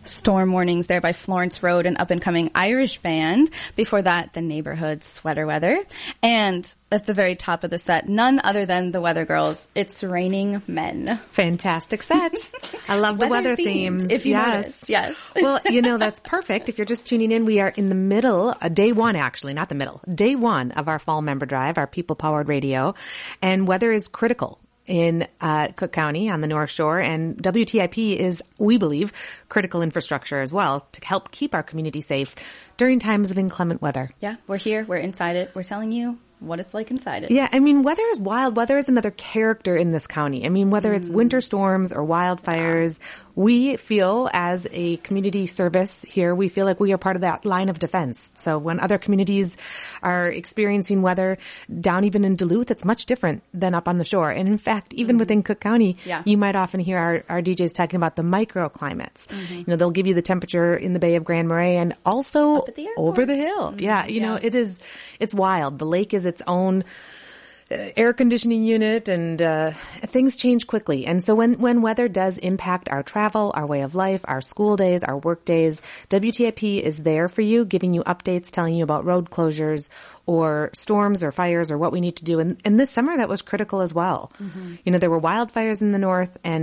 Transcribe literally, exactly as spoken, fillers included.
Storm Warnings there by Florence Road, an up-and-coming Irish band. Before that, The Neighborhood, Sweater Weather. And at the very top of the set, none other than the Weather Girls, It's Raining Men. Fantastic set. I love the weather, weather themes. If you yes. notice, yes. Well, you know, that's perfect. If you're just tuning in, we are in the middle, uh, day one actually, not the middle, day one of our fall member drive, our people-powered radio. And weather is critical in uh, Cook County on the North Shore, and W T I P is, we believe, critical infrastructure as well to help keep our community safe during times of inclement weather. Yeah, we're here, we're inside it, we're telling you what it's like inside it. Yeah, I mean, weather is wild. Weather is another character in this county. I mean, whether mm. it's winter storms or wildfires, we feel as a community service here, we feel like we are part of that line of defense. So when other communities are experiencing weather down even in Duluth, it's much different than up on the shore. And in fact, even mm. within Cook County, yeah. you might often hear our, our D Js talking about the microclimates. Mm-hmm. You know, they'll give you the temperature in the Bay of Grand Marais and also the over the hill. Mm-hmm. Yeah, you yeah. know, it is, it's wild. The lake is its own air conditioning unit, and uh things change quickly. And so when when weather does impact our travel, our way of life, our school days, our work days, W T I P is there for you, giving you updates, telling you about road closures or storms or fires or what we need to do. And, and this summer that was critical as well. Mm-hmm. You know, there were wildfires in the north, and